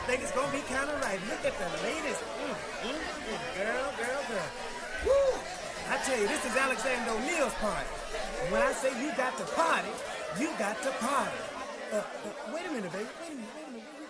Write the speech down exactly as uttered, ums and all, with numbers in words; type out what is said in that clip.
think it's gonna be kind of right. Look at the latest. Mm, mm, mm. Girl, girl, girl. Woo! I tell you, this is Alexander O'Neal's party. And when I say you got to party, you got to party. Uh, uh, wait a minute, baby. Wait a minute, wait a minute.